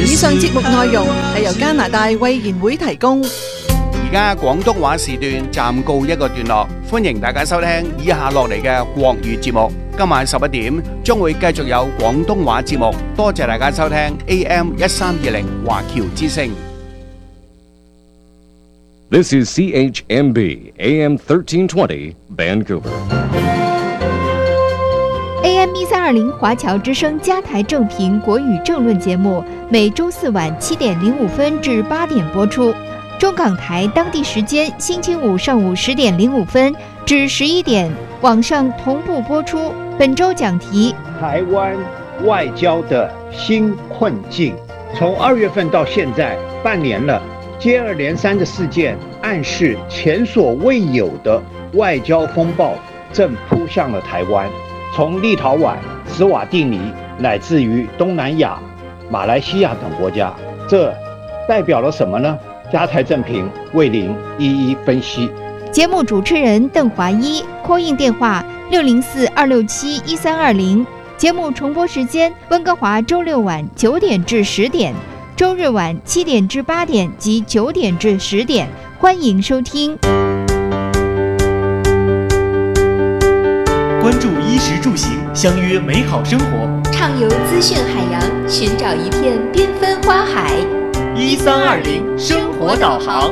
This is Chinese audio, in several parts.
以上節目內容係由加拿大衛言會提供。 而家廣東話時段暫告一個段落，歡迎大家收聽以下落嚟嘅國語節目。今晚11點將會繼續有廣東話節目，多謝大家收聽 AM1320 華僑之聲。 This is CHMB AM 1320 Vancouver。 AM 1320华侨之声加台正评国语政论节目，每周四晚7点05分至8点播出。中港台当地时间星期五上午10点05分至11点，网上同步播出。本周讲题： 台湾外交的新困境。从2月份到现在半年了，接二连三的事件暗示前所未有的外交风暴正扑向了台湾。从立陶宛、斯瓦蒂尼乃至于东南亚、马来西亚等国家，这代表了什么呢？加台正评为您一一分析。 节目主持人邓华一，call in电话604-267-1320。节目重播时间：温哥华周六晚9点至10点，周日晚7点至8点及9点至10点。欢迎收听。 关注衣食住行，相约美好生活。 畅游资讯海洋，寻找一片缤纷花海。 1320生活导航。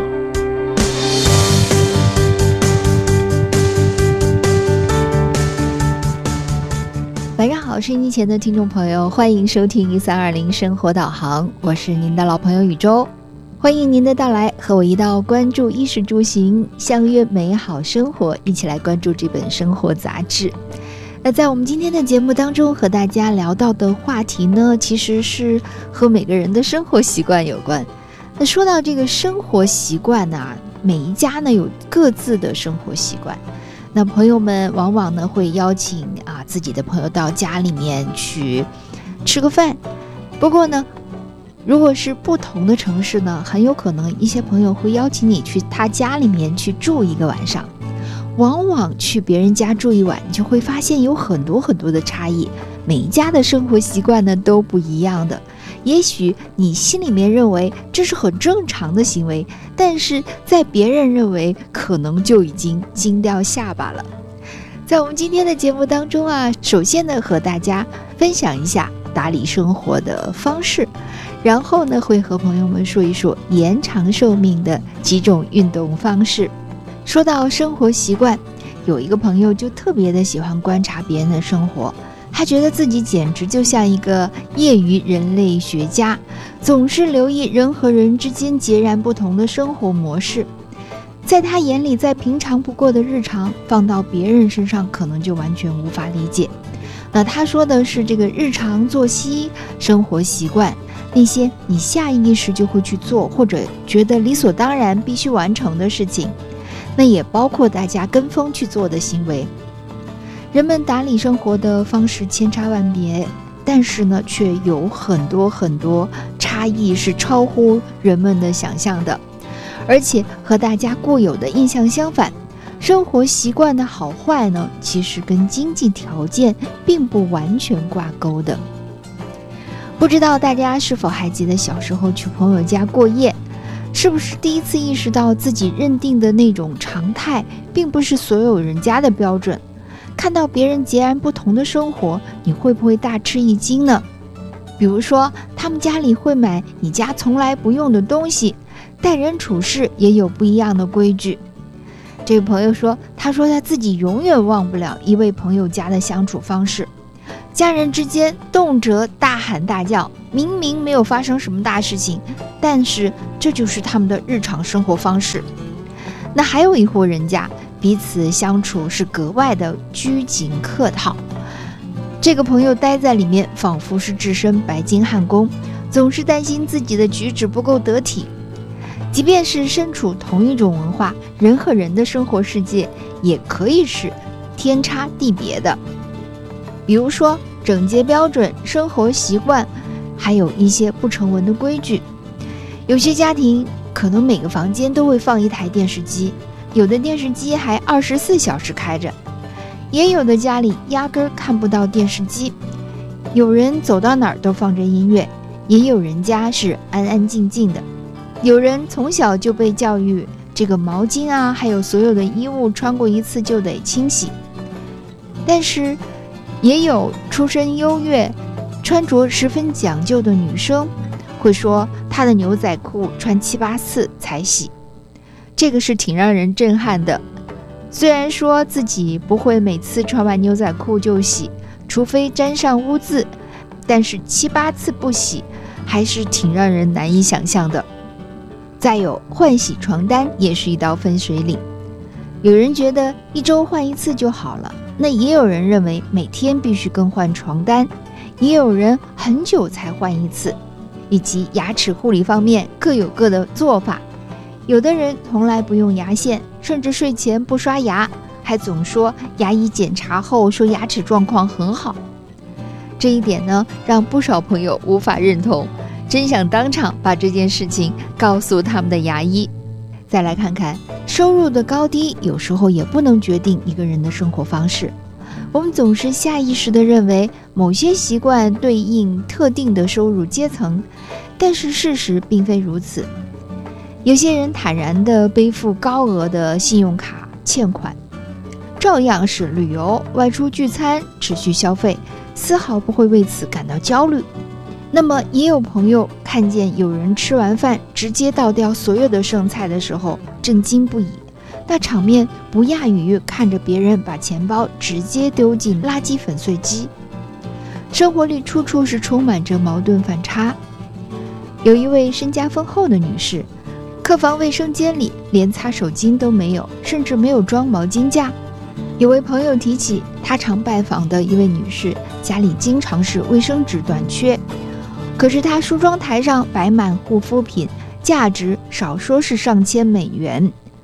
晚上好，收音机前的听众朋友，欢迎收听1320生活导航，我是您的老朋友宇宙。欢迎您的到来，和我一道关注衣食住行，相约美好生活，一起来关注这本生活杂志。在我们今天的节目当中和大家聊到的话题呢，其实是和每个人的生活习惯有关。那说到这个生活习惯呢，每一家呢有各自的生活习惯。那朋友们往往呢会邀请自己的朋友到家里面去吃个饭。不过呢，如果是不同的城市呢，很有可能一些朋友会邀请你去他家里面去住一个晚上。往往去别人家住一晚，你就会发现有很多很多的差异，每一家的生活习惯呢都不一样的。也许你心里面认为这是很正常的行为，但是在别人认为可能就已经惊掉下巴了。在我们今天的节目当中首先呢和大家分享一下打理生活的方式，然后呢会和朋友们说一说延长寿命的几种运动方式。说到生活习惯，有一个朋友就特别的喜欢观察别人的生活，他觉得自己简直就像一个业余人类学家，总是留意人和人之间截然不同的生活模式。在他眼里，再平常不过的日常放到别人身上可能就完全无法理解。那他说的是这个日常作息、生活习惯，那些你下意识就会去做或者觉得理所当然必须完成的事情，那也包括大家跟风去做的行为。人们打理生活的方式千差万别，但是呢，却有很多很多差异是超乎人们的想象的，而且和大家固有的印象相反。生活习惯的好坏呢，其实跟经济条件并不完全挂钩的。不知道大家是否还记得小时候去朋友家过夜，是不是第一次意识到自己认定的那种常态并不是所有人家的标准？看到别人截然不同的生活，你会不会大吃一惊呢？比如说他们家里会买你家从来不用的东西，待人处事也有不一样的规矩。这位朋友说，他自己永远忘不了一位朋友家的相处方式，家人之间动辄大喊大叫，明明没有发生什么大事情，但是这就是他们的日常生活方式。那还有一户人家，彼此相处是格外的拘谨客套，这个朋友待在里面仿佛是置身白金汉宫，总是担心自己的举止不够得体。即便是身处同一种文化，人和人的生活世界也可以是天差地别的。比如说整洁标准、生活习惯，还有一些不成文的规矩。有些家庭可能每个房间都会放一台电视机，有的电视机还24小时开着，也有的家里压根儿看不到电视机。有人走到哪儿都放着音乐， 也有人家是安安静静的。有人从小就被教育，这个毛巾啊，还有所有的衣物穿过一次就得清洗。但是也有出身优越、穿着十分讲究的女生，会说她的牛仔裤穿7、8次才洗，这个是挺让人震撼的。虽然说自己不会每次穿完牛仔裤就洗，除非沾上污渍，但是7、8次不洗，还是挺让人难以想象的。再有换洗床单也是一道分水岭，有人觉得1周换1次就好了，那也有人认为每天必须更换床单，也有人很久才换1次，以及牙齿护理方面各有各的做法。有的人从来不用牙线，甚至睡前不刷牙，还总说牙医检查后说牙齿状况很好。这一点呢，让不少朋友无法认同，真想当场把这件事情告诉他们的牙医。再来看看收入的高低，有时候也不能决定一个人的生活方式。我们总是下意识地认为某些习惯对应特定的收入阶层，但是事实并非如此。有些人坦然地背负高额的信用卡欠款，照样是旅游、外出聚餐、持续消费，丝毫不会为此感到焦虑。那么也有朋友看见有人吃完饭直接倒掉所有的剩菜的时候震惊不已，那场面不亚于看着别人把钱包直接丢进垃圾粉碎机。生活里处处是充满着矛盾反差。有一位身家丰厚的女士，客房卫生间里连擦手巾都没有，甚至没有装毛巾架。有位朋友提起他常拜访的一位女士，家里经常是卫生纸短缺，可是她梳妆台上摆满护肤品，价值少说是上千美元。